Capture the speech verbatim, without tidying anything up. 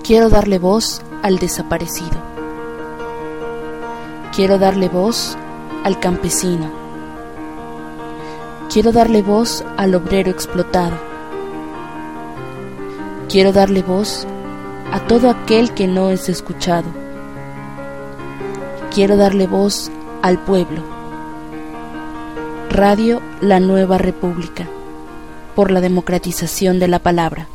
Quiero darle voz al desaparecido. Quiero darle voz al campesino. Quiero darle voz al obrero explotado. Quiero darle voz a todo aquel que no es escuchado. Quiero darle voz al pueblo. Radio La Nueva República, por la democratización de la palabra.